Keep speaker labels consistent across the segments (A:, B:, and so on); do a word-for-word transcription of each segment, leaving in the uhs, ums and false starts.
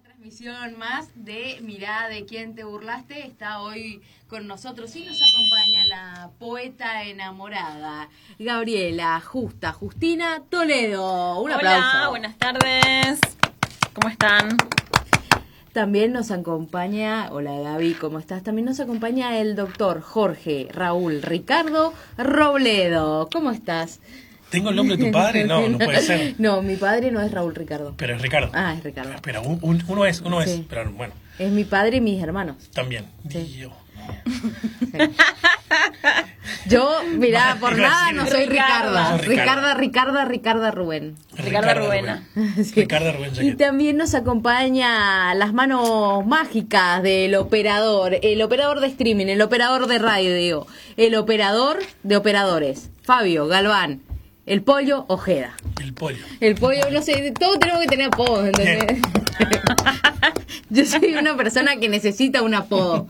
A: Transmisión más de Mirá de quién te burlaste. Está hoy con nosotros y nos acompaña la poeta enamorada Gabriela Justa Justina Toledo. Un aplauso.
B: Hola, buenas tardes. ¿Cómo están?
A: También nos acompaña, hola Gaby, ¿cómo estás? También nos acompaña el doctor Jorge Raúl Ricardo Robledo. ¿Cómo estás?
C: ¿Tengo el nombre de tu padre? No, no puede ser.
A: No, mi padre no es Raúl Ricardo.
C: Pero es Ricardo.
A: Ah, es Ricardo.
C: Pero un, un, uno es, uno
A: Sí.
C: es. Pero bueno.
A: Es mi padre y mis hermanos.
C: También.
A: Sí.
C: Yo.
A: Sí. Yo, mirá, por
C: Iba a
A: nada
C: decir-
A: no soy
B: Ricardo.
A: Ricarda.
C: No, Ricardo.
A: Ricarda, Ricarda, Ricarda Rubén.
B: Ricardo Rubena.
A: Sí.
C: Ricardo Rubén
A: Y
C: Jaquet.
A: también nos acompaña las manos mágicas del operador, el operador de streaming, el operador de radio, el operador de operadores, Fabio Galván, el pollo Ojeda.
C: El pollo.
A: El pollo, no sé, todos tenemos que tener apodos, ¿entendés? Yo soy una persona que necesita un apodo.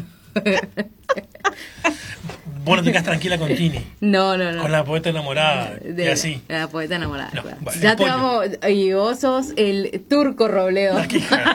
C: Vos no te quedas tranquila con Tini.
A: No, no, no.
C: Con la poeta enamorada.
A: De
C: y así.
A: La poeta enamorada.
C: No,
A: claro.
C: bueno,
A: Ya
C: el
A: te
C: pollo.
A: vamos. Y vos sos el turco Robledo.
C: Aquí, claro.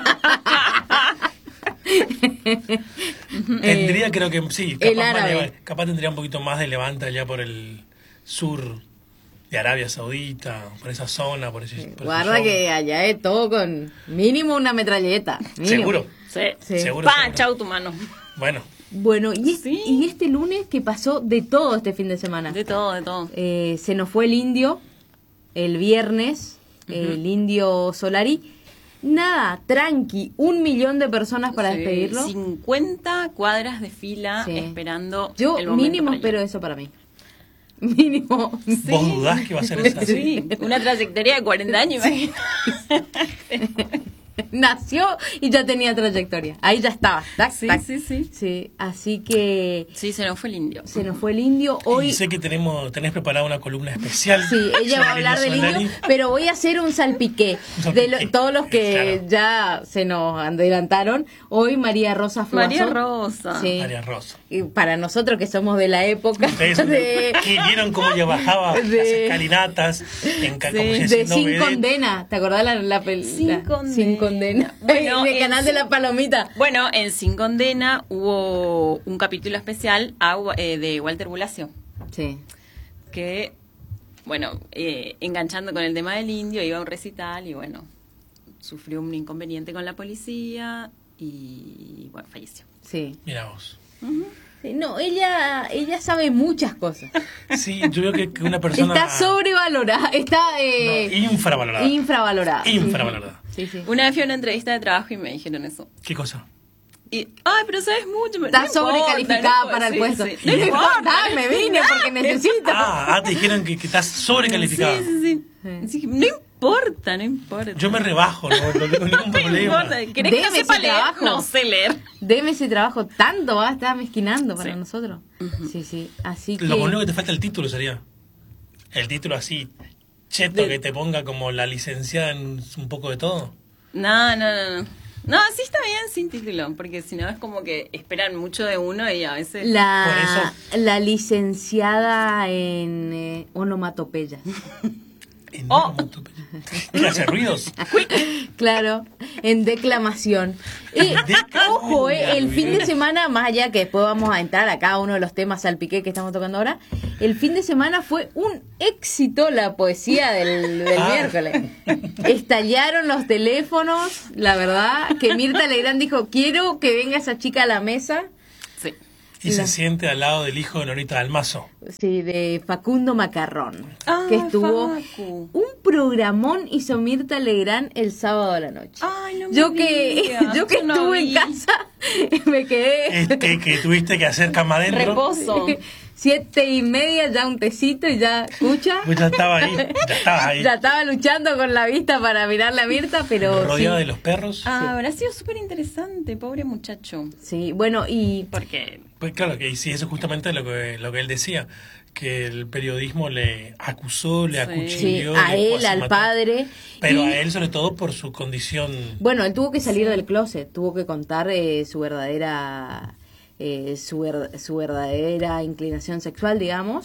C: Tendría, creo que sí.
A: el
C: Capaz,
A: árabe.
C: más- capaz tendría un poquito más de levanta allá por el sur de Arabia Saudita, por esa zona, por ese. por ese
A: Guarda
C: show.
A: que allá es todo con mínimo una metralleta. Mínimo.
C: Seguro.
B: Sí.
A: Sí.
C: Seguro.
B: Pa,
C: seguro.
B: chau tu mano.
C: Bueno.
A: Bueno, y, es-
B: Sí.
A: y este lunes que pasó de todo este fin de semana.
B: De todo, de todo.
A: Eh, se nos fue el indio el viernes, el indio Solari. Nada, tranqui, un millón de personas para
B: Sí,
A: despedirlo.
B: cincuenta cuadras de fila
A: Sí.
B: esperando
A: Yo
B: el momento
A: mínimo
B: para
A: espero
B: llegar.
A: eso para mí. Mínimo.
C: ¿Vos dudás que va a ser esa?
B: Sí, una trayectoria de cuarenta años, imagínate.
A: Nació y ya tenía trayectoria. Ahí ya estaba. Tac,
B: Sí,
A: tac.
B: sí, sí.
A: Sí, así que
B: Sí, se nos fue el indio.
A: se nos fue el indio. Hoy
C: Y sé que tenemos, tenés preparada una columna especial.
A: sí, ella va a
C: sobre
A: hablar del
C: Solari.
A: indio, pero voy a hacer un salpiqué,
C: Un salpiqué.
A: de lo- todos los que
C: Claro.
A: ya se nos adelantaron. Hoy María Rosa Fuazo.
B: María Rosa.
A: Sí.
C: María Rosa.
A: Y para nosotros que somos de la época
C: Ustedes
A: de,
C: que vieron cómo ella bajaba
A: de-
C: las escalinatas en ca- como si
A: de
C: siendo
A: Sin
C: vedette.
A: Condena. ¿Te acordás la, la película?
B: Sin Condena.
A: Sin Condena.
B: Bueno,
A: de
B: en
A: Canal de
B: Sin-
A: la Palomita.
B: Bueno, en Sin Condena hubo un capítulo especial a- eh, de Walter Bulacio,
A: Sí.
B: que, bueno, eh, enganchando con el tema del indio, iba a un recital y, bueno, sufrió un inconveniente con la policía y, bueno, falleció.
A: Sí.
C: Mira vos.
A: Sí, no, ella ella sabe muchas cosas.
C: Sí, yo veo que, que una persona...
A: Está sobrevalorada, está eh,
C: No, infravalorada.
A: infravalorada. Sí,
C: Infravalorada.
A: Sí, sí.
B: Una vez fui a una entrevista de trabajo y me dijeron eso.
C: ¿Qué cosa?
B: Y, ay, pero sabes mucho. me-
A: Está
B: no importa,
A: sobrecalificada
B: no
A: para el
B: importa,
A: puesto.
B: sí, sí.
A: No
B: No
A: me
B: importa,
A: importa,
B: no
A: me vine porque necesito.
C: Ah, ah, te dijeron que, que estás sobrecalificada.
B: Sí, sí, sí. Así que no importa, no importa.
C: Yo me rebajo, no, no tengo ningún
B: No
C: problema.
B: importa. ¿Querés que no
A: Deme
B: sepa
A: ese
B: leer?
A: trabajo.
B: No sé leer.
A: Deme ese trabajo, tanto va a estar mezquinando para
B: Sí.
A: nosotros. Sí, sí, así que...
C: Lo único que te falta el título sería. El título así, cheto,
B: De-
C: que te ponga como la licenciada en un poco de todo.
B: No, no, no, no. No, sí está bien sin título, porque si no es como que esperan mucho de uno y a veces...
A: La, la licenciada en eh, onomatopeya.
C: En
B: Oh.
C: ¿Qué hace ruidos?
A: Claro, en declamación. Y, ojo, eh, el fin de semana, más allá que después vamos a entrar a cada uno de los temas al piqué que estamos tocando ahora, el fin de semana fue un éxito la poesía del, del
C: Ah.
A: miércoles. Estallaron los teléfonos, la verdad, que Mirta Legrand dijo, quiero que venga esa chica a la mesa.
B: Sí.
C: Y
A: La-
C: se siente al lado del hijo de Norita Dalmazo.
A: Sí, de Facundo Macarrón,
B: Ah,
A: que estuvo
B: Facu.
A: un programón hizo Mirta Legrand el sábado a la noche.
B: Ay, no me
A: yo que
B: digas,
A: yo que
B: yo no
A: estuve en
B: vi.
A: casa me quedé
C: Es que, que tuviste que hacer cama adentro.
B: Reposo.
A: siete y media ya un tecito y ya escucha.
C: Pues ya estaba ahí, ya estabas ahí.
A: Ya estaba luchando con la vista para mirarle a Mirta, pero
C: Rodeada
A: sí,
C: de los perros.
B: Ah, habrá sido súper interesante, pobre muchacho.
A: sí, bueno, y
B: Porque...
C: Pues claro, que sí, eso es justamente lo que, lo que él decía, que el periodismo le acusó, le
B: Sí.
C: acuchilló.
A: sí, a
C: le
A: él, al
C: cuasimató.
A: padre.
C: Pero
A: y-
C: a él sobre todo por su condición.
A: Bueno, él tuvo que salir del closet, tuvo que contar eh, su verdadera eh, su, ver- su verdadera inclinación sexual, digamos.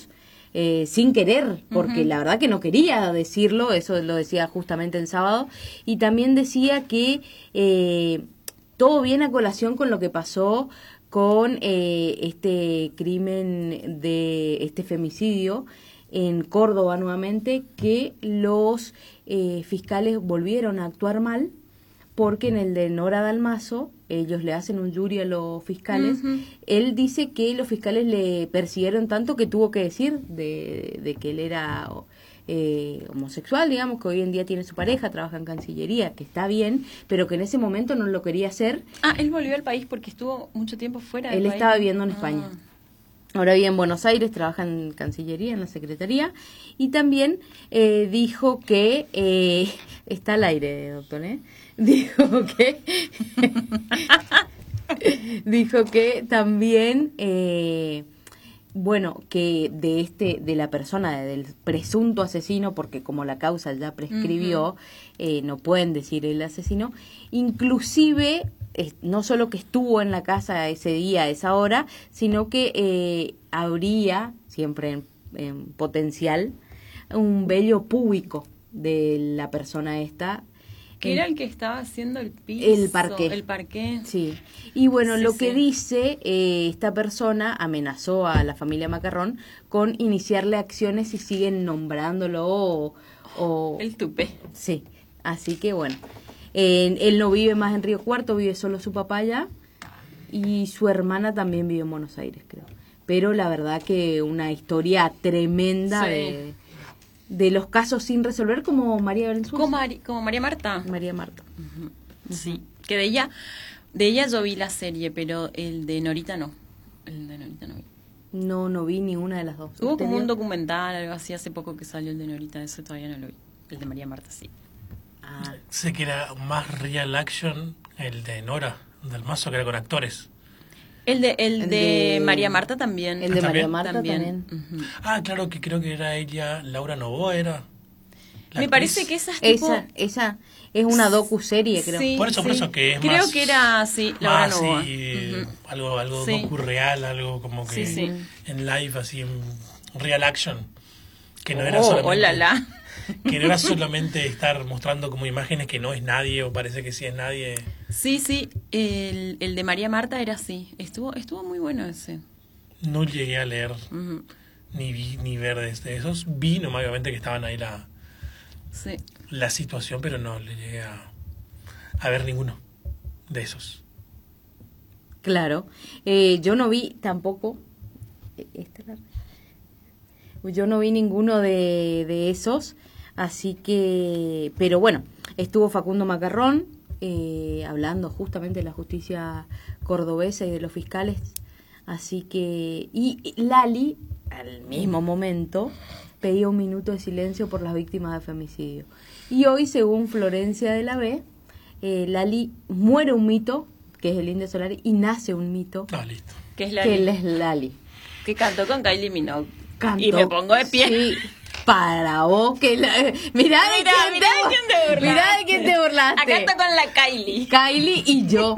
A: eh, sin querer, porque
B: Ujú.
A: la verdad que no quería decirlo, eso lo decía justamente el sábado, y también decía que eh, todo viene a colación con lo que pasó con eh, este crimen de este femicidio en Córdoba nuevamente, que los eh, fiscales volvieron a actuar mal, porque en el de Nora Dalmazo ellos le hacen un jury a los fiscales.
B: Ujú.
A: Él dice que los fiscales le persiguieron tanto que tuvo que decir de, de que él era eh, homosexual, digamos, que hoy en día tiene su pareja, trabaja en Cancillería, que está bien, pero que en ese momento no lo quería hacer.
B: Ah, él volvió al país porque estuvo mucho tiempo fuera del
A: Él
B: país.
A: estaba viviendo en
B: Ah.
A: España. Ahora vive en Buenos Aires, trabaja en Cancillería, en la Secretaría, y también eh, dijo que, eh, está al aire, doctor, ¿eh? Dijo que, dijo que también, eh, bueno, que de este, de la persona, del presunto asesino, porque como la causa ya prescribió,
B: Ujú.
A: eh, no pueden decir el asesino, inclusive es- no solo que estuvo en la casa ese día, a esa hora, sino que eh, habría, siempre en, en potencial, un vello público de la persona esta.
B: Que
A: En-
B: era el que estaba haciendo el piso.
A: El parqué.
B: El parqué.
A: Sí, y bueno,
B: Sí,
A: lo que
B: sí.
A: dice, eh, esta persona amenazó a la familia Macarrón con iniciarle acciones si siguen nombrándolo o... o-
B: El tupé.
A: Sí, así que bueno, eh, él no vive más en Río Cuarto, vive solo su papá allá, y su hermana también vive en Buenos Aires, creo. Pero la verdad que una historia tremenda
B: Sí.
A: de, de los casos sin resolver, como María Valenzuela.
B: Como, Mari- como María Marta.
A: María Marta.
B: Ujú. Sí. Que de ella, de ella yo vi la serie, pero el de Norita no. El de Norita no vi.
A: No, no vi ni una de las dos.
B: Hubo
A: ¿Usted
B: como un
A: vio?
B: documental, algo así, hace poco que salió el de Norita, eso todavía no lo vi. El de María Marta sí.
A: Ah,
C: Sé que era más real action el de Nora Dalmazo, que era con actores.
B: El de, el
A: El
B: de,
A: de-
B: María Marta también.
A: el de María
C: ¿También?
A: Marta también.
B: Ujú.
C: Ah, claro que creo que era ella, Laura Novoa era. la
B: Me
C: actriz.
B: parece que esa es tipo...
A: Esa, esa es una docu-serie, creo.
B: Sí,
C: Por eso, por
B: sí.
C: eso que es
B: Creo
C: más-
B: que era, sí, Laura
C: Más
B: Novoa.
C: así,
B: Ujú.
C: algo, algo
B: Sí.
C: docu-real, algo como que
B: Sí, sí.
C: en live, así en real action. Que no era
B: Oh,
C: solamente,
B: oh, la, la.
C: que no era solamente estar mostrando como imágenes que no es nadie o parece que sí es nadie.
B: Sí, sí, el, el de María Marta era así. Estuvo estuvo muy bueno ese.
C: No llegué a leer
B: Ujú.
C: ni vi ni ver de este- esos. Vi nomás obviamente que estaban ahí la,
B: Sí.
C: la situación, pero no le llegué a, a ver ninguno de esos.
A: Claro. Eh, yo no vi tampoco. eh, ¿esta es la- Yo no vi ninguno de, de esos. Así que. Pero bueno, estuvo Facundo Macarrón eh, hablando justamente de la justicia cordobesa y de los fiscales. Así que. Y Lali, al mismo momento, pedía un minuto de silencio por las víctimas de femicidio. Y hoy, según Florencia de la B, eh, Lali muere un mito, que es el Indio Solari, y nace un mito,
C: Ah, listo.
B: Que es la
A: que él es Lali.
B: que cantó con Kylie Minogue.
A: Cantó-
B: Y me pongo de pie.
A: Sí, para vos que la... Mirá de
B: Mirá,
A: quién
B: mirá de quién te burlaste.
A: Mirá de quién te burlaste.
B: Acá está con la Kylie.
A: Kylie y yo.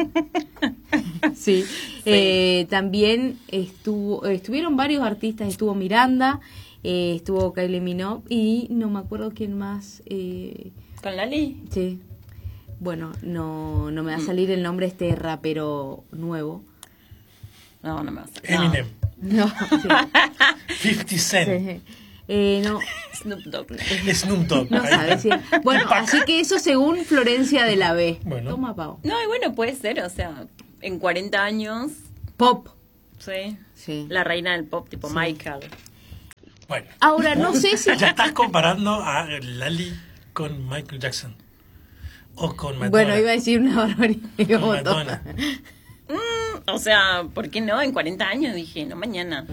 A: Sí. Eh, también estuvo, estuvieron varios artistas, estuvo Miranda, eh, estuvo Kylie Minogue y no me acuerdo quién más. Eh,
B: ¿Con Lali?
A: sí. Bueno, no, no me va a salir el nombre de este rapero nuevo.
B: No, no me va a hacer. No.
C: Eminem,
A: No, sí.
C: fifty Cent,
A: Sí. Eh, no,
B: Snoop Dogg.
C: Snoop Dogg.
A: no
C: ahí
A: sabe
C: está.
A: si... Bueno,
C: Tupac.
A: así que eso según Florencia de la B.
C: Bueno.
A: Toma, Pau.
B: No, y bueno, puede ser, o sea, en cuarenta años,
A: Pop.
B: sí,
A: Sí.
B: la reina del pop, tipo
A: Sí.
B: Michael.
C: Bueno,
A: Ahora, no sé si...
C: ya estás comparando a Lali con Michael Jackson. O con Madonna.
A: Bueno, iba a decir una barbaridad.
C: Con
A: como
C: Madonna.
A: todas.
B: Mm, o sea, ¿por qué no? En cuarenta años dije, no mañana.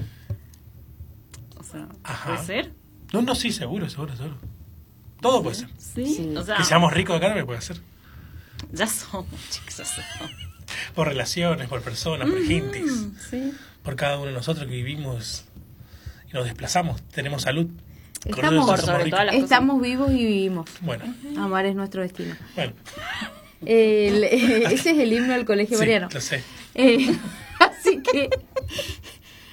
B: O sea,
C: Ajá.
B: ¿puede ser?
C: No, no, sí, seguro, seguro, seguro. Todo puede ser.
B: Sí,
A: Sí.
B: o sea,
C: Que seamos ricos de carne puede ser.
B: ya somos, chicos, ya somos.
C: Por relaciones, por personas, por gentes.
B: Mm, sí.
C: Por cada uno de nosotros que vivimos y nos desplazamos. Tenemos salud. Con
A: Estamos-
C: eso
B: Por
C: somos
B: sobre
C: ricos.
B: todas las cosas.
A: Estamos vivos y vivimos.
C: Bueno,
A: Amar es nuestro destino.
C: bueno.
A: El- ese es el himno del Colegio
C: Sí,
A: Mariano.
C: lo sé.
A: Eh, así que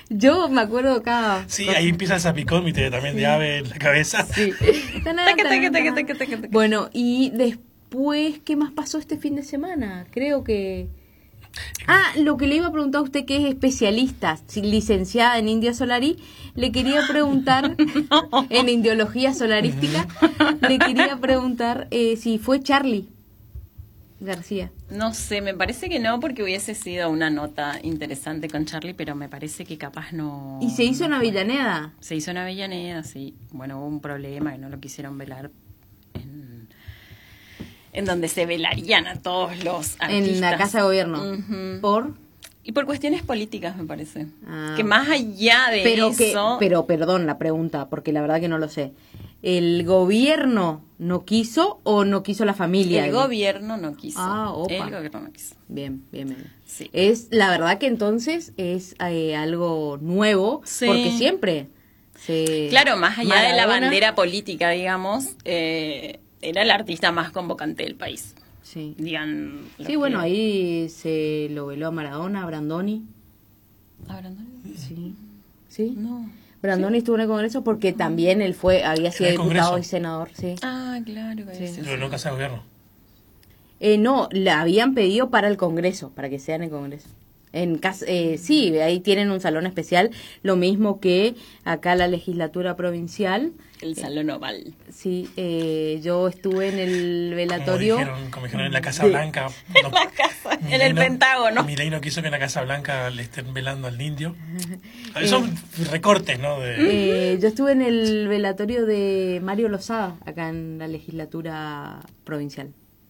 A: Yo me acuerdo acá.
C: Sí, ahí empieza el zapicón, mi te- también de ave en la cabeza.
A: Sí.
B: Taca, taca, taca, taca, taca, taca.
A: Bueno, y después, ¿qué más pasó este fin de semana? Creo que... Ah, lo que le iba a preguntar a usted, que es especialista, si- licenciada en India Solari, le quería preguntar, en Indiología Solarística, le quería preguntar eh, si fue Charlie García.
B: No sé, me parece que no, porque hubiese sido una nota interesante con Charlie, pero me parece que capaz no...
A: ¿Y se hizo en
B: no fue.
A: Avellaneda?
B: Se hizo en Avellaneda, sí. Bueno, hubo un problema que no lo quisieron velar en, en donde se velarían a todos los artistas.
A: En la Casa de Gobierno.
B: Ujú.
A: ¿Por?
B: Y por cuestiones políticas, me parece.
A: Ah.
B: Que más allá de
A: Pero
B: eso...
A: que, pero perdón la pregunta, porque la verdad que no lo sé. ¿El gobierno no quiso o no quiso la familia?
B: el gobierno no quiso.
A: Ah, opa.
B: El gobierno no quiso.
A: Bien, bien, bien.
B: Sí.
A: Es la verdad que entonces es eh, algo nuevo,
B: Sí.
A: porque siempre se...
B: Claro, más allá de la
A: Maradona-
B: bandera política, digamos, eh, era el artista más convocante del país.
A: Sí,
B: Digan. los
A: sí
B: que-
A: bueno, ahí se lo veló a Maradona, a Brandoni.
B: ¿A Brandoni?
A: Sí, sí.
B: No.
A: Brandoni estuvo en el Congreso porque también él fue, había sido
C: el
A: diputado
C: Congreso?
A: y senador, sí.
B: Ah, claro.
A: Sí.
B: ese,
C: Pero no casa de gobierno.
A: Eh, no, la habían pedido para el Congreso, para que sea en el Congreso. En casa, eh, sí, ahí tienen un salón especial, lo mismo que acá la legislatura provincial.
B: El Salón Oval.
A: Sí, eh, yo estuve en el
C: Como
A: velatorio.
C: dijeron, como dijeron en la Casa
A: de-
C: Blanca.
B: En la casa, en
C: Milei
B: el
C: no-
B: Pentágono.
C: Milei no quiso que en la Casa Blanca le estén velando al indio. Son recortes, ¿no? De,
A: Eh, yo estuve en el velatorio de Mario Lozada, acá en la legislatura provincial.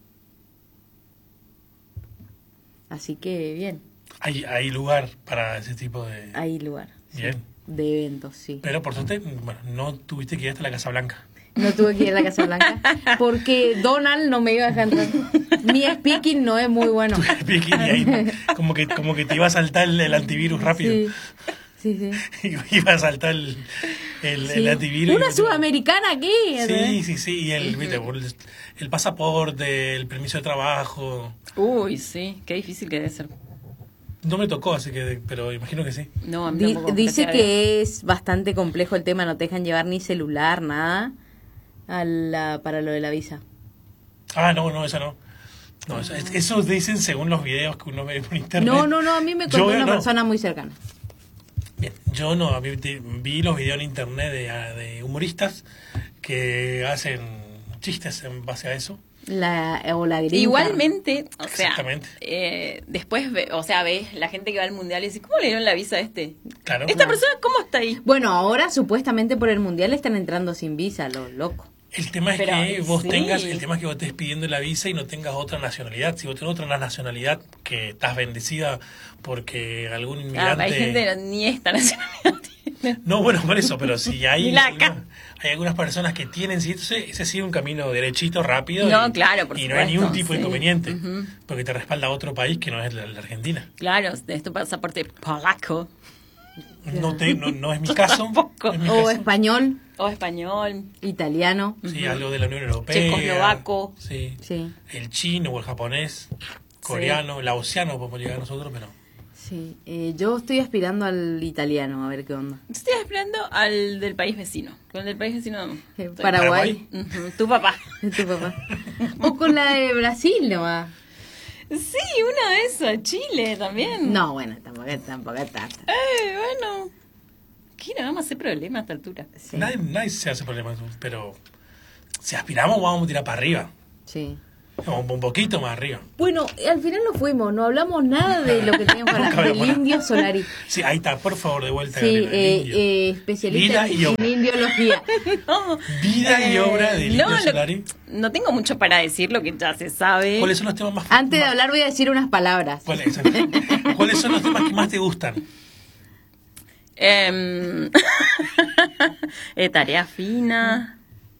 A: Así que bien,
C: hay, hay lugar para ese tipo de...
A: hay lugar. sí,
C: Bien.
A: de eventos, sí.
C: Pero por suerte, bueno, no tuviste que ir hasta la Casa Blanca.
A: No tuve que ir a la Casa Blanca porque Donald no me iba a dejar entrar. Mi speaking no es muy bueno.
C: Y ahí como que, como que te iba a saltar el, el antivirus rápido.
A: Sí, sí, sí.
C: Iba a saltar el, el,
A: Sí.
C: el antivirus.
A: Una sudamericana aquí.
C: Sí,
A: ¿entendés?
C: sí, sí. Y el, viste, el, el pasaporte, el permiso de trabajo.
B: Uy, sí, qué difícil que debe ser.
C: No me tocó, así que, pero imagino que sí.
B: No, a mí
A: Di-
B: tampoco,
A: dice
B: gracias a Dios.
A: que es bastante complejo el tema, no te dejan llevar ni celular, nada, a la, para lo de la visa.
C: Ah, no, no, eso no. No, eso, eso dicen según los videos que uno ve por internet.
A: No, no, no, a mí me
C: Yo
A: contó
C: veo,
A: una
C: no.
A: persona muy cercana.
C: Bien, yo no, a mí te- vi los videos en internet de, de humoristas que hacen chistes en base a eso.
A: La, o la gringa.
B: Igualmente, o sea,
C: Exactamente.
B: eh, después, ve, o sea, ves la gente que va al mundial y dice, ¿cómo le dieron la visa a este?
C: Claro.
B: ¿Esta persona cómo está ahí?
A: Bueno, ahora supuestamente por el mundial están entrando sin visa, los locos.
C: El tema es
B: Pero,
C: que vos
B: sí.
C: tengas, el tema es que vos estés pidiendo la visa y no tengas otra nacionalidad. Si vos tenés otra nacionalidad que estás bendecida porque algún
B: Ah,
C: inmigrante...
B: hay gente que ni esta nacionalidad tiene.
C: No, bueno, por eso, pero si hay,
B: Ni la acá.
C: alguna- hay algunas personas que tienen, sí, entonces ese sí es un camino derechito, rápido.
B: No,
C: y,
B: claro, por
C: y no hay ningún
B: supuesto,
C: tipo de
B: sí.
C: inconveniente,
B: Ujú.
C: porque te respalda otro país que no es la, la Argentina.
B: Claro, es tu pasaporte polaco
C: No, te, no, no es mi caso.
B: Tampoco.
C: no es mi
A: O
C: caso.
A: español,
B: o español.
A: italiano.
C: Sí, algo de la Unión Europea.
B: Checoslovaco.
C: Sí.
A: Sí,
C: El chino o el japonés, coreano, laosiano podemos llegar nosotros, pero...
A: sí. Eh, yo estoy aspirando al italiano, a ver qué onda.
B: Estoy esperando al del país vecino. Con el del país vecino.
A: Eh,
B: estoy-
A: Paraguay,
B: Ujú, tu papá.
A: tu papá. O con la de Brasil nomás.
B: Sí, una de esas, Chile también.
A: No, bueno, tampoco, tampoco tanto.
B: Eh, bueno. ¿Qué no vamos a hacer problema a esta altura?
A: Sí,
C: Nadie, nadie se hace problemas, pero si aspiramos vamos a tirar para arriba.
A: sí.
C: Un, un poquito más arriba.
A: Bueno, al final no fuimos, no hablamos nada de lo que teníamos para
C: Nunca
A: del
C: hablamos nada.
A: Indio Solari.
C: Sí, ahí está, por favor, de vuelta.
A: Sí,
C: Gabriela, el
A: eh,
C: indio.
A: eh, especialista
C: Vida y
A: en,
C: obra.
A: en indiología.
B: No.
C: Vida y
B: Eh,
C: obra del
B: no,
C: Indio
B: lo-
C: Solari.
B: No tengo mucho para decir, lo que ya se sabe.
C: ¿Cuáles son los temas más
A: Antes de
C: más-
A: hablar voy a decir unas palabras.
C: ¿Cuáles, ¿Cuáles son los temas que más te gustan?
B: Em, eh, tarea fina.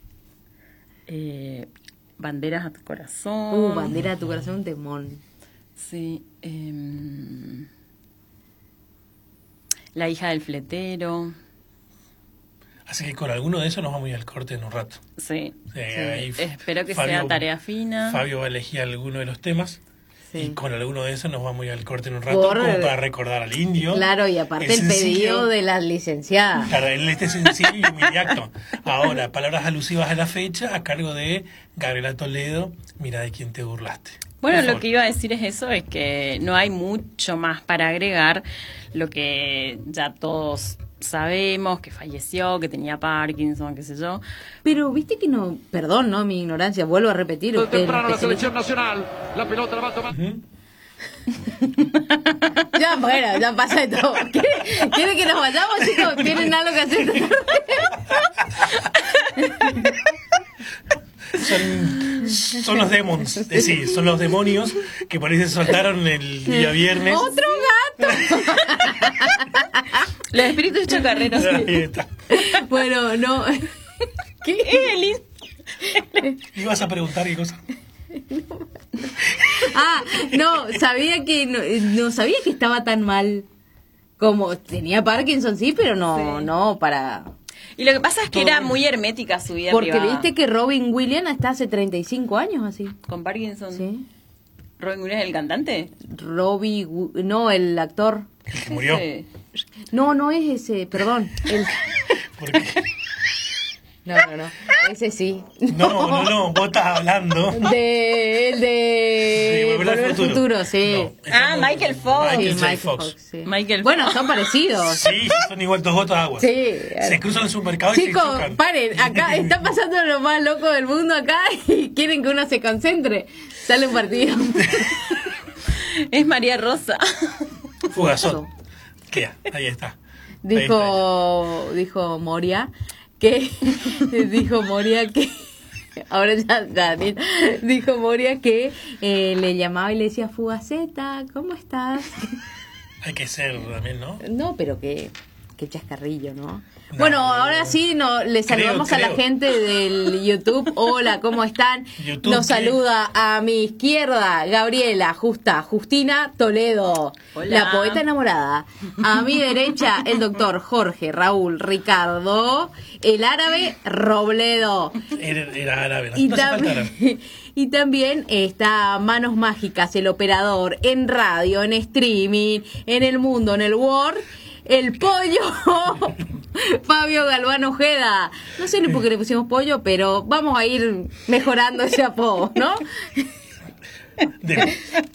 B: Eh, banderas a tu corazón.
A: Uh, bandera de tu corazón, temón.
B: Sí. em, la hija del fletero.
C: Así que con alguno de esos nos vamos a ir al corte en un rato.
B: Sí.
C: Sí,
B: Sí.
C: ahí F-
B: Espero que
C: Fabio-
B: sea tarea fina.
C: Fabio va a elegir alguno de los temas.
B: Sí.
A: Sí.
C: Y con alguno de esos nos vamos a ir al corte en un rato
A: Por-
C: como para recordar al indio.
A: Claro, y aparte el,
C: sencillo-
A: pedido de las licenciadas.
C: Claro, en este sencillo y inmediato. Ahora, palabras alusivas a la fecha a cargo de Gabriela Toledo. Mira de quién te burlaste.
B: Bueno,
C: Por
B: lo
C: favor.
B: que iba a decir es eso, es que no hay mucho más para agregar, lo que ya todos sabemos, que falleció, que tenía Parkinson, qué sé yo.
A: Pero viste que no, perdón, no, mi ignorancia, vuelvo a repetir.
D: Muy
A: Usted,
D: temprano la
A: especialista-
D: selección nacional. La pelota la va a tomar.
C: Ujú.
A: Ya, bueno, ya pasa de todo. ¿Quieren, quieren que nos vayamos, chicos? ¿Tienen algo que hacer?
C: Son, son los demons, eh, sí, son los demonios que por ahí se soltaron el día viernes.
A: ¡Otro gato!
B: Los espíritus chocarreros.
C: Ahí está.
A: Bueno, no. ¿Qué?
B: Evelyn.
C: ¿Ibas a preguntar qué cosa?
A: Ah, no, sabía que no, no sabía que estaba tan mal. Como tenía Parkinson, sí, pero no,
B: Sí.
A: no para.
B: Y lo que pasa es que
C: Todo
B: era
C: bien.
B: muy hermética su vida
A: Porque
B: privada.
A: viste que Robin Williams está hace treinta y cinco años así.
B: Con Parkinson.
A: Sí.
B: ¿Robin Williams es el cantante?
A: Robbie, Wi- no, el actor.
C: El que murió.
B: Sí.
A: No, no es ese, perdón. El...
C: Porque,
A: No, no, no. Ese sí.
C: no, no, no, vos estás hablando.
A: De, el de
C: de
A: Volver al futuro, sí.
C: No,
B: Ah,
C: estamos-
B: Michael Fox.
A: Sí,
C: Michael J.
A: Michael
C: Fox.
A: Fox, sí.
B: Michael
A: Bueno,
B: Fox.
A: son parecidos.
C: Sí, son igual dos gotas de agua.
A: Sí.
C: Se cruzan en el supermercado y se
A: Chicos,
C: chocan.
A: paren, acá está pasando lo más loco del mundo acá y quieren que uno se concentre. Sale un partido.
B: Es María Rosa.
C: Fugazón. Queda, ahí está. Ahí
A: Dijo, dijo Moria que dijo Moria que ahora ya, ya di- dijo Moria que eh, le llamaba y le decía Fugaceta, ¿cómo estás?
C: está. Hay que ser también, ¿no?
A: No, pero que qué chascarrillo, ¿no?
C: No,
A: Bueno,
C: no,
A: ahora
C: no.
A: sí no, le
C: Creo,
A: saludamos a la
C: creo.
A: gente del YouTube. Hola, ¿cómo están?
C: YouTube,
A: Nos
C: ¿qué?
A: saluda a mi izquierda Gabriela, Justa, Justina Toledo,
B: Hola.
A: la poeta enamorada. A mi derecha el doctor Jorge Raúl Ricardo, el árabe Robledo.
C: Era, era árabe. No,
A: Y,
C: no hace falta
A: tam-
C: árabe.
A: y también está Manos Mágicas, el operador en radio, en streaming, en el mundo, en el Word, el pollo, Fabio Galván Ojeda. No sé ni por qué le pusimos pollo, pero vamos a ir mejorando ese apodo, ¿no?
C: De,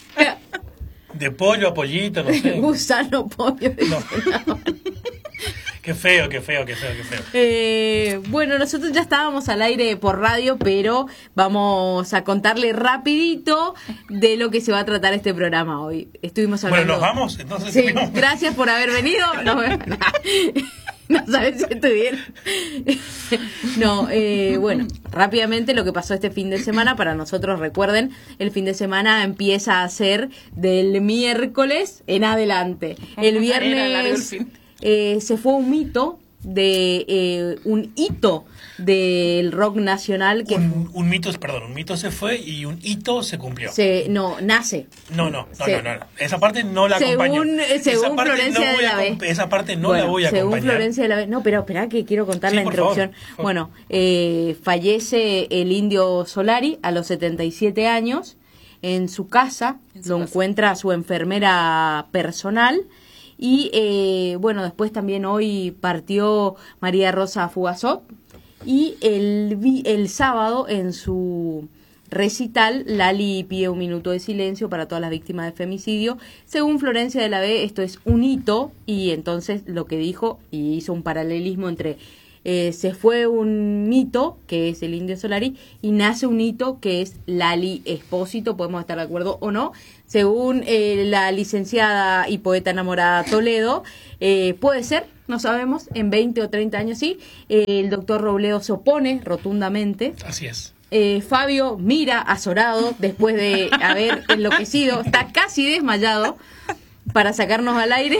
C: de pollo a pollito, no sé.
A: Gusano pollo.
C: No. Qué feo, qué feo, qué feo, qué feo.
A: Eh, bueno, nosotros ya estábamos al aire por radio, pero vamos a contarle rapidito de lo que se va a tratar este programa hoy. Estuvimos
C: Bueno,
A: hablando...
C: nos vamos, entonces.
A: Sí,
C: no.
A: gracias por haber venido. No, no sabes si estuvieron. No, eh, bueno, rápidamente lo que pasó este fin de semana, para nosotros, recuerden, el fin de semana empieza a ser del miércoles en adelante. El
B: Era largo el
A: viernes
B: fin.
A: eh, se fue un mito de eh, un hito del rock nacional que
C: Un, un mito, perdón, un mito se fue y un hito se cumplió.
A: se no nace.
C: No, no, no,
A: Se-
C: no, no, no. Esa parte no la acompaño.
A: Según, eh, según
C: esa parte
A: Florencia
C: no
A: de
C: voy a
A: la B.
C: acom- Esa parte no
A: Bueno,
C: la voy a
A: según
C: acompañar.
A: Florencia de la B. No, pero espera que quiero contar
C: Sí,
A: la
C: por
A: introducción.
C: favor, por favor.
A: Bueno, eh, fallece el Indio Solari a los setenta y siete años. En su casa
B: En su
A: lo
B: casa.
A: encuentra su enfermera personal. Y eh, bueno, después también hoy partió María Rosa Fugazot. Y el, vi- el sábado en su recital, Lali pide un minuto de silencio para todas las víctimas de femicidio. Según Florencia de la B, esto es un hito, y entonces lo que dijo, y hizo un paralelismo entre eh, se fue un mito, que es el Indio Solari, y nace un hito, que es Lali Espósito. Podemos estar de acuerdo o no. Según eh, la licenciada y poeta enamorada Toledo, eh, puede ser, no sabemos, en veinte o treinta años sí. Eh, el doctor Robledo se opone rotundamente.
C: Así es.
A: Eh, Fabio mira azorado después de haber enloquecido, está casi desmayado para sacarnos al aire.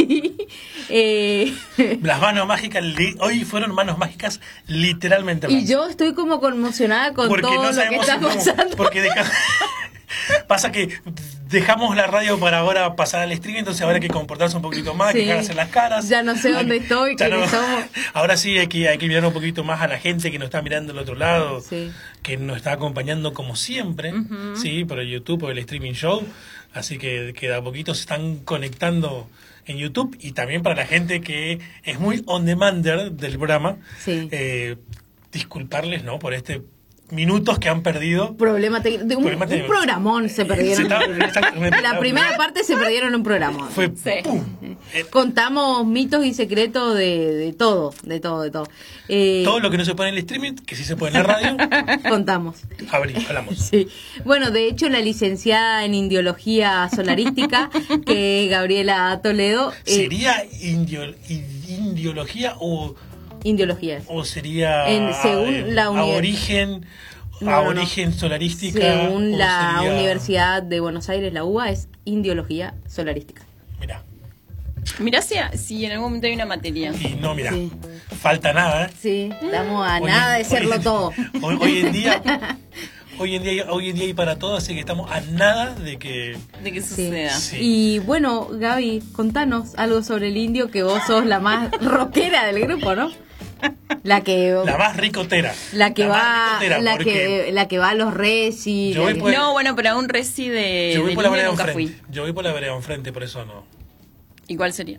A: eh,
C: Las manos mágicas, li- hoy fueron manos mágicas literalmente.
A: y
C: hablando.
A: yo estoy como conmocionada con
C: Porque
A: todo
C: no
A: lo que
C: sabemos
A: está
C: cómo-
A: pasando.
C: Porque de cada- pasa que dejamos la radio para ahora pasar al streaming, entonces ahora hay que comportarse un poquito más,
A: Sí.
C: hay que dejarse las caras.
A: Ya no sé dónde estoy,
C: Ya
A: quiénes somos.
C: Ahora sí hay que, hay que mirar un poquito más a la gente que nos está mirando del otro lado,
A: Sí.
C: que nos está acompañando como siempre, sí, por el YouTube, por el streaming show. Así que, que de a poquito se están conectando en YouTube, y también para la gente que es muy on demander del programa,
A: Sí.
C: eh, disculparles, ¿no?, por este minutos que han perdido.
A: Problema técnico. De un,
C: Problema
A: un
C: técnico.
A: programón se perdieron.
C: Se está- exactamente.
A: La primera parte se perdieron un programón.
C: Fue
B: Sí.
C: ¡pum! Eh,
A: Contamos mitos y secretos de, de todo, de todo, de todo. Eh,
C: todo lo que no se puede en el streaming, que sí se puede en la radio,
A: contamos.
C: abrí, hablamos.
A: Sí. Bueno, de hecho, la licenciada en Indiología Solarística, que es Gabriela Toledo. eh,
C: ¿Sería indio- indiología o,
A: Indiología.
C: o sería
A: En- según
C: eh,
A: la uni-
C: aborigen,
A: No, no, no.
C: aborigen solarística?
A: Según
C: o
A: la
C: sería-
A: Universidad de Buenos Aires, la U B A, es Indiología Solarística.
C: Mirá,
B: Mirá si, si en algún momento hay una materia.
C: y no, mirá,
A: Sí.
C: falta nada, ¿eh?
A: Sí, estamos a
C: Hoy
A: nada
C: en-
A: de serlo
C: hoy en-
A: todo.
C: Hoy, hoy en día, hoy en día, hoy en día hay para todo, así que estamos a nada de que.
B: De que
A: Sí.
B: suceda.
C: Sí.
A: Y bueno, Gaby, contanos algo sobre el indio, que vos sos la más rockera del grupo, ¿no? La que
C: La más ricotera.
A: la que
C: más
A: va
C: ricotera,
A: la
C: porque
A: que la que va a los reci.
C: Yo voy
A: la-
C: por-
B: No, bueno, pero a un reci de,
C: yo voy
B: del
C: por la
B: indio
C: vereda
B: nunca
C: enfrente.
B: fui.
C: Yo voy por la vereda enfrente, por eso no.
B: ¿Y cuál sería?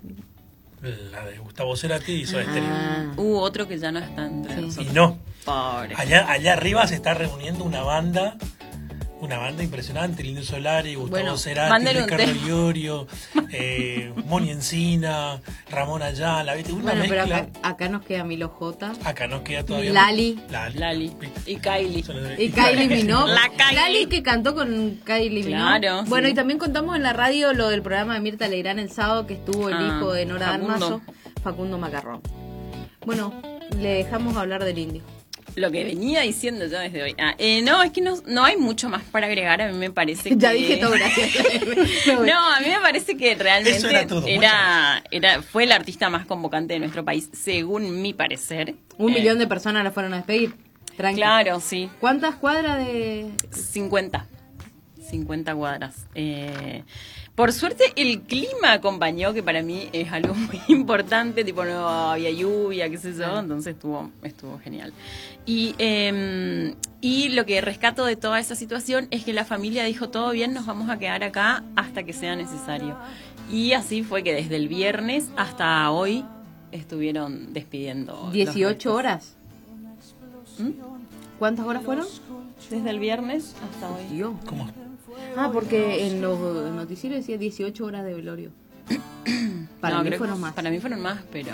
C: La de Gustavo Cerati y Soda Stereo.
A: Ah,
B: Hubo otro que ya no está entre
A: Sí.
C: Y
B: nosotros.
C: no.
B: Pobre.
C: Allá, allá arriba se está reuniendo una banda, una banda impresionante, el Indio Solari, Gustavo
A: Bueno,
C: Cerati,
B: mándale un
C: Ricardo
B: tema.
C: Iorio, eh, Moni Encina, Ramón Ayala, ¿viste? Una
A: bueno, pero
C: mezcla.
A: acá, acá nos queda Milo J.
C: Acá nos queda todavía.
A: Lali.
C: Lali.
B: Lali. Y Kylie.
A: Y Kylie Minogue.
B: La Kylie.
A: Lali que cantó con Kylie Minogue.
B: Claro,
A: Bueno,
B: sí.
A: y también contamos en la radio lo del programa de Mirta Legrand el sábado, que estuvo el
B: Ah,
A: hijo de Nora
B: Facundo.
A: Dalmazo, Facundo Macarrón. Bueno, le dejamos hablar del indio.
B: Lo que venía diciendo yo desde hoy. Ah, eh, no, es que no, no hay mucho más para agregar. A mí me parece que...
A: Ya dije todo, gracias. Me voy.
B: No, a mí me parece que realmente
C: Eso era todo,
B: era, era, fue el artista más convocante de nuestro país, según mi parecer.
A: Un
B: Eh,
A: millón de personas la fueron a despedir. Tranqui.
B: Claro, sí.
A: ¿Cuántas cuadras de...?
B: cincuenta. cincuenta cuadras. Eh, por suerte el clima acompañó, que para mí es algo muy importante, tipo no había lluvia, qué sé yo, entonces estuvo, estuvo genial. Y, eh, y lo que rescato de toda esa situación es que la familia dijo, todo bien, nos vamos a quedar acá hasta que sea necesario. Y así fue que desde el viernes hasta hoy estuvieron despidiendo. los
A: dieciocho
B: restos.
A: horas.
B: ¿Mm?
A: ¿Cuántas horas fueron?
B: Desde el viernes hasta hoy.
A: Dios.
C: ¿Cómo?
A: Ah, porque en los noticieros decía dieciocho horas de velorio. Para
B: No,
A: mí
B: creo-
A: fueron más.
B: Para mí fueron más, pero...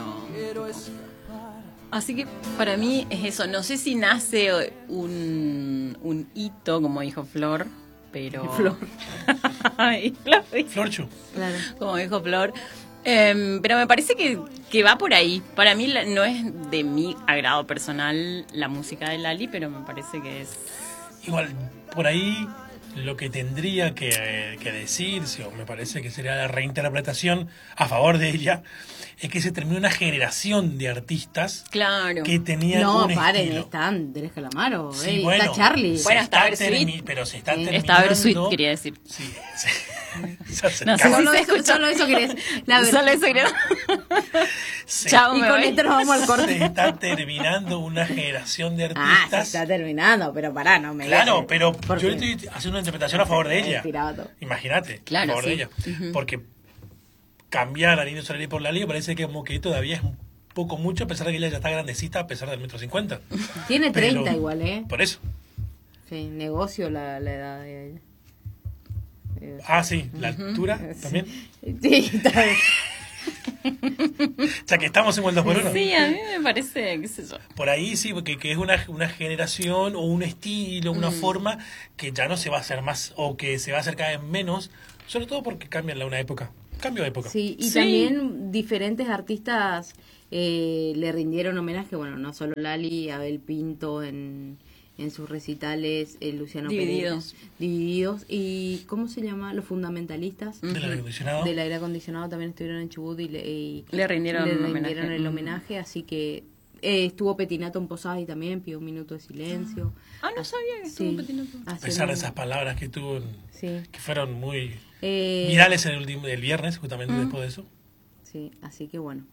B: Así que para mí es eso. No sé si nace un, un hito, como dijo Flor, pero...
A: Flor.
B: Ay, Flor,
C: Florchu.
A: Claro.
B: como dijo Flor. Em, pero me parece que, que va por ahí. Para mí la- no es de mi agrado personal la música de Lali, pero me parece que es...
C: Igual, por ahí lo que tendría que, que decirse, o me parece que sería la reinterpretación a favor de ella, es que se terminó una generación de artistas
B: Claro.
C: que tenían
A: No,
C: un
A: paren,
C: estilo.
A: está Andrés Calamaro,
C: Sí,
A: eh,
C: bueno,
A: está Charlie.
C: se
B: Bueno, está
C: está
B: Versuit.
C: termi- pero se está
A: Sí.
C: terminando.
B: Está Versuit, quería decir.
C: Sí, sí. Se acercaba.
B: No sé si
A: Solo
B: se
A: eso,
B: escucha.
A: solo eso quería decir. La verdad.
B: Solo eso creo.
C: Se-
B: Chao,
A: Y
B: me
A: con
B: voy.
A: esto nos vamos al corte.
C: Se está terminando una generación de
A: Ah, se
C: artistas.
A: está terminando, pero pará, no me
C: Claro,
A: digas.
C: pero
A: Porque-
C: yo le estoy haciendo una interpretación a favor de ella.
A: Tirado.
C: Imagínate,
B: Claro,
C: a favor de
B: sí.
C: ella. Porque cambiar a Indio Solari por Lali parece que como que todavía es un poco mucho, a pesar de que ella ya está grandecita, a pesar del metro cincuenta.
A: Tiene
C: Pero-
A: treinta igual, ¿eh?
C: Por eso.
A: Sí, negocio la, la edad de ella. Eh,
C: Ah, sí, la altura también.
A: Sí, está bien.
C: Ya que estamos en el dos por uno.
B: Sí, a mí me parece, qué sé yo.
C: Por ahí sí, porque que es una, una generación o un estilo, una forma que ya no se va a hacer más o que se va a hacer cada vez menos, sobre todo porque cambian la una época. Cambio de época.
A: Sí, y
B: Sí.
A: también diferentes artistas eh, le rindieron homenaje, bueno, no solo Lali, Abel Pinto en, en sus recitales, eh, Luciano
B: Divididos.
A: Pereira, Divididos, y ¿cómo se llama? Los fundamentalistas
C: Del aire acondicionado.
A: del aire acondicionado también estuvieron en Chubut y le, y
B: Le rindieron
A: le
B: un
A: rindieron
B: homenaje.
A: el
B: Mm.
A: homenaje, así que eh, estuvo Petinato en Posadas y también pidió un minuto de silencio.
B: Ah, no sabía que estuvo
A: Sí,
B: Petinato.
C: A
A: haciendo-
C: pesar de esas palabras que tuvo, en-
A: Sí.
C: que fueron muy
A: Eh,
C: virales en el, último- el viernes, justamente después de eso.
A: Sí, así que bueno.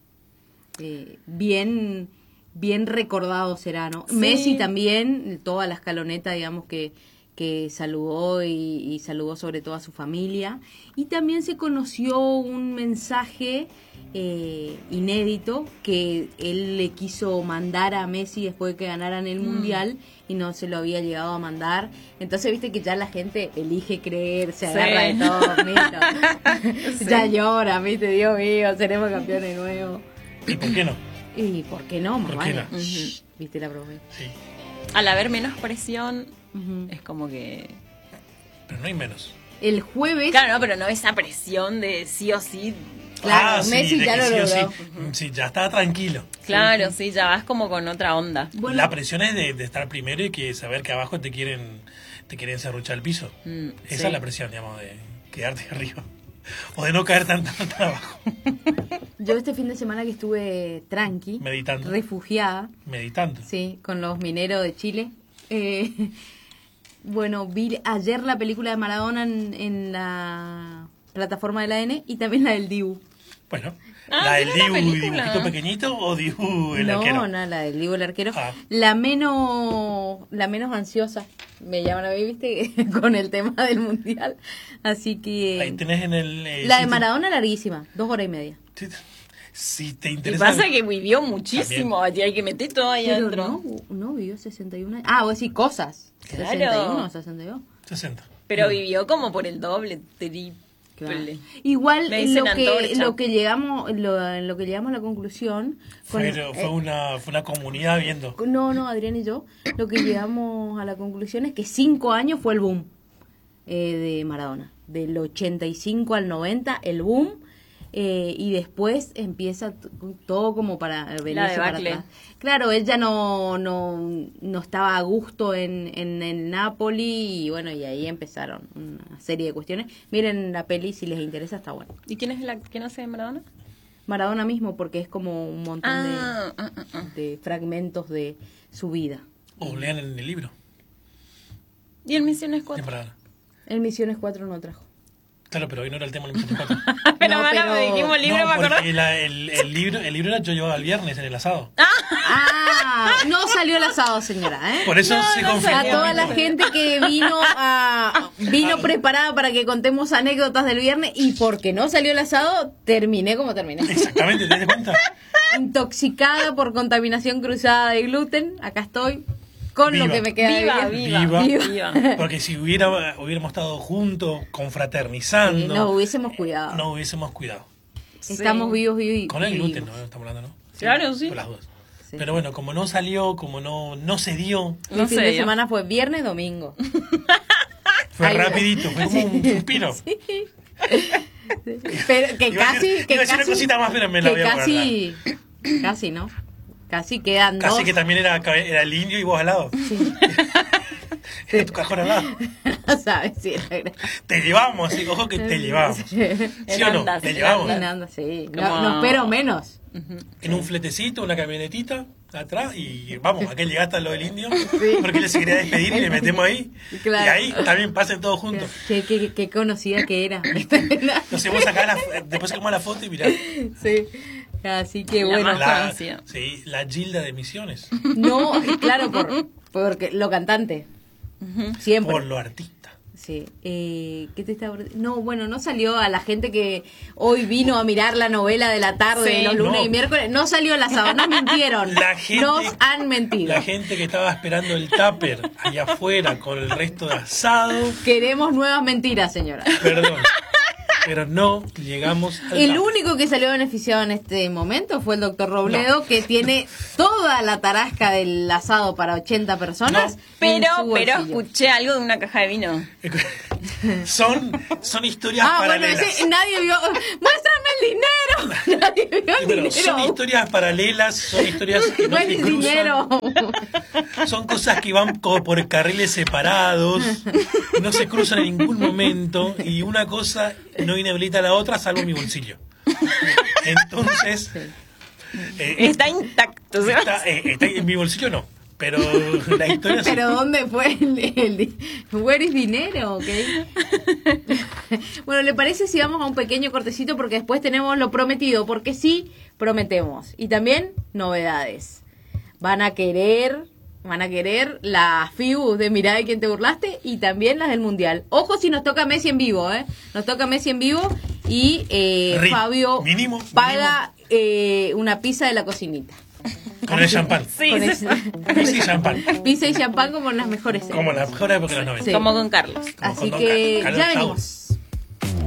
A: Eh, bien, bien recordado será, ¿no?
B: Sí.
A: Messi también, toda la escaloneta, digamos, que, que saludó y, y saludó sobre todo a su familia. Y también se conoció un mensaje eh, inédito que él le quiso mandar a Messi después de que ganaran el Mundial y no se lo había llegado a mandar. Entonces, viste que ya la gente elige creer, se
B: Sí.
A: agarra de todo, mira.
B: Sí.
A: Ya llora, viste, Dios mío, seremos campeones nuevos.
C: ¿Y por qué no?
A: ¿Y por qué no, más
C: ¿Por qué
A: vale?
C: no?
A: Shh, ¿Viste la profe?
C: Sí,
B: Al haber menos presión,
A: Ujú.
B: es como que...
C: pero no hay menos.
A: El jueves,
B: Claro, no, pero no esa presión de sí o sí.
A: claro,
C: Ah, sí,
A: Messi
C: de
A: ya
C: que
A: lo
C: sí o
A: logró.
C: sí. Sí, ya estaba tranquilo.
B: Claro, sí, ya vas como con otra onda.
A: Bueno,
C: La presión es de, de estar primero y que saber que abajo te quieren te quieren serruchar el piso.
B: Mm,
C: Esa
B: sí.
C: es la presión, digamos, de quedarte arriba. O de no caer tan, tan, tan abajo.
A: yo este fin de semana que estuve tranqui,
C: Meditando.
A: refugiada,
C: Meditando.
A: sí, con los mineros de Chile. Eh, bueno, vi ayer la película de Maradona en, en la plataforma de la N y también la del Dibu.
C: Bueno,
B: Ah,
C: la del
B: ¿tiene una
C: Dibu,
B: película?
C: dibujito pequeñito o Dibu el
A: no,
C: arquero.
A: no, la del Dibu el arquero.
C: Ah.
A: La menos la menos ansiosa, me llaman a mí, viste, con el tema del mundial. Así que
C: Ahí tenés en el... eh,
A: la
C: si
A: de
C: te-
A: Maradona larguísima, dos horas y media.
C: Si te, si te
B: Y
C: interesa...
B: pasa que vivió muchísimo, y hay que meter todo ahí
A: Pero
B: adentro.
A: no, no, vivió sesenta y uno años. Ah, vos decís cosas.
B: Claro.
A: sesenta y uno, sesenta y dos.
C: sesenta.
B: Pero vivió como por el doble, triple.
A: Claro. Igual
B: Me
A: en
B: dicen
A: lo que,
B: antorcha.
A: lo que llegamos lo, en lo que llegamos a la conclusión con-
C: Fue, fue,
A: eh,
C: una, fue una comunidad viendo.
A: no, no, Adrián y yo, lo que llegamos a la conclusión es que cinco años fue el boom eh, de Maradona. Del ochenta y cinco al noventa, el boom, eh, y después empieza t- todo como para venirse para
B: debacle.
A: atrás. Claro, él ya no, no, no estaba a gusto en, en el Napoli, y bueno, y ahí empezaron una serie de cuestiones. Miren la peli, si les interesa, está bueno.
B: ¿Y quién es la quién hace de Maradona?
A: Maradona mismo, porque es como un montón
B: Ah, ah, ah, ah.
A: de, de fragmentos de su vida.
C: O lean en el libro.
B: ¿Y en Misiones
C: de
B: cuatro?
C: Maradona.
A: El Misiones cuatro no trajo.
C: Claro, pero hoy no era el tema del veinticuatro.
B: Pero
A: No,
B: ahora
A: pero-
B: me dijimos el libro,
C: no,
B: me acordé.
C: porque la- el, el libro, el libro era yo llevaba el viernes en el asado.
A: Ah, no salió el asado, señora, ¿eh?
C: Por eso
B: No,
C: se
B: no
C: confirmó.
A: A toda la
C: mi-
A: gente que vino a, vino preparada para que contemos anécdotas del viernes, y porque no salió el asado, terminé como terminé.
C: Exactamente, ¿te das cuenta?
A: Intoxicada por contaminación cruzada de gluten, acá estoy, con
C: Viva.
A: lo que me queda de
B: Viva,
A: vida.
B: viva,
C: Viva.
B: viva.
C: Porque si hubiera, hubiéramos estado juntos, confraternizando,
A: Sí, nos hubiésemos cuidado.
C: no hubiésemos cuidado.
A: Estamos
B: Sí.
A: vivos, vivos y
C: Con el
A: vivimos.
C: gluten, ¿no? Estamos hablando, ¿no?
B: Claro, sí.
C: Por las dudas.
A: Sí.
C: Pero bueno, como no salió, como no, no se dio,
A: Mi
B: No
A: fin
B: sé,
A: de
B: ya.
A: semana fue viernes, domingo.
C: fue
A: Ay,
C: rapidito, fue como un suspiro.
A: Pero que
C: Iba a
A: casi,
C: decir-
A: que
C: iba a decir una
A: casi,
C: cosita más, pero me la
A: que
C: voy a
A: casi, casi, ¿no? Casi quedan
C: Casi
A: dos.
C: que también era, era el indio y vos al lado. Era tu cajón al lado.
A: No sabes si era gra-
C: Te llevamos, sí, ojo que te llevamos. ¿Sí
B: En
C: o no?
B: andas,
C: Te
B: en
C: llevamos.
A: en anda, sí. No,
B: Como-
A: no espero menos.
C: En un fletecito, una camionetita atrás y vamos, aquel llegaste a lo del indio, porque le seguiría despedir y le metemos ahí.
A: Claro.
C: Y ahí también pasen todos juntos.
A: Qué, qué, qué conocida que era.
C: Entonces vos sacás la, después sacamos la foto y mirá.
A: Sí. Así que
B: La
A: bueno.
B: más
C: La,
B: conocida.
C: sí, la Gilda de Misiones.
A: No, claro, por, porque lo cantante. Siempre.
C: Por lo artista.
A: Sí. Eh, ¿Qué te estaba No, bueno, no salió a la gente que hoy vino a mirar la novela de la tarde,
B: Sí.
A: de los lunes
C: No.
A: y miércoles. No salió el asado, nos mintieron.
C: La gente-
A: Nos han mentido.
C: La gente que estaba esperando el tupper allá afuera con el resto de asado.
A: Queremos nuevas mentiras, señora.
C: Perdón. Pero no llegamos al
A: El
C: tupper.
A: único que salió beneficiado en este momento fue el doctor Robledo, que tiene toda la tarasca del asado para ochenta personas.
C: No.
A: en
B: Pero,
A: su
B: pero
A: bolsillo.
B: escuché algo de una caja de vino.
C: Son, son historias
A: Ah, bueno,
C: paralelas.
A: ese, nadie vio. ¡Muéstrame el dinero! Nadie vio el
C: Pero
A: dinero.
C: son historias paralelas, son historias que no
A: No
C: se
A: hay
C: cruzan.
A: dinero.
C: Son cosas que van como por carriles separados, no se cruzan en ningún momento y una cosa no inhabilita a la otra salvo mi bolsillo. Entonces, Eh,
B: Está intacto. ¿sí?
C: está, eh, está en mi bolsillo, no. Pero la historia sí.
A: ¿Pero dónde fue el, el, where is dinero? ¿Okay? Bueno, ¿le parece si vamos a un pequeño cortecito? Porque después tenemos lo prometido, porque sí, prometemos. Y también novedades. Van a querer, van a querer las F I U de Mirá de quién te burlaste y también las del Mundial. Ojo si nos toca Messi en vivo, ¿eh? Nos toca Messi en vivo y eh,
C: Ri-
A: Fabio
C: mínimo,
A: paga eh, una pizza de la cocinita.
C: Con el champán.
B: Sí,
A: Con
B: sí.
A: el-
C: Pizza y champán.
A: Pizza y champán como en las mejores.
C: Como la mejor época de los noventa.
A: Sí.
B: Como con Carlos.
C: Como
A: Así
C: con Don
A: que
C: Carlos
A: ya
C: Saúl.
A: venimos.